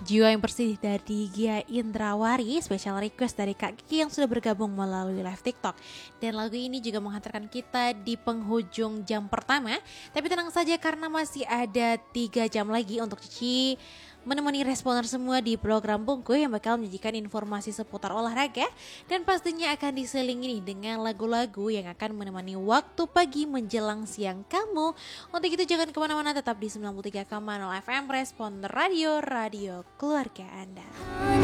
Jiwa yang bersih dari Gia Indrawari, special request dari Kak Kiki yang sudah bergabung melalui live TikTok. Dan lagu ini juga menghantarkan kita di penghujung jam pertama. Tapi tenang saja karena masih ada 3 jam lagi untuk Cici menemani responer semua di program Bungku yang bakal menyajikan informasi seputar olahraga dan pastinya akan diselingi dengan lagu-lagu yang akan menemani waktu pagi menjelang siang kamu. Untuk itu jangan kemana-mana, tetap di 93,0 FM Responder Radio, radio keluarga Anda.